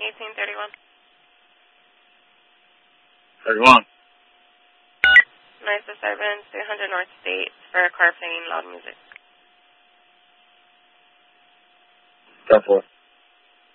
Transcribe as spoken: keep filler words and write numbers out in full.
eighteen thirty-one. thirty-one. nine seven, three hundred North State for a car playing loud music. ten four.